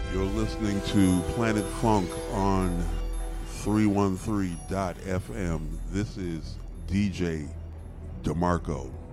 You're listening to Planet Funk on 313.fm. This is DJ DeMarco.